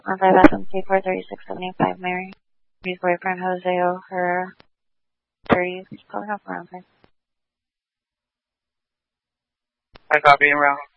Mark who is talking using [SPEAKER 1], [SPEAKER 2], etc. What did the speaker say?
[SPEAKER 1] On 5 FMC 43675, Mary. His boyfriend, Jose O'Hara, 30. He's calling up around 5.
[SPEAKER 2] I copy him, Ralph.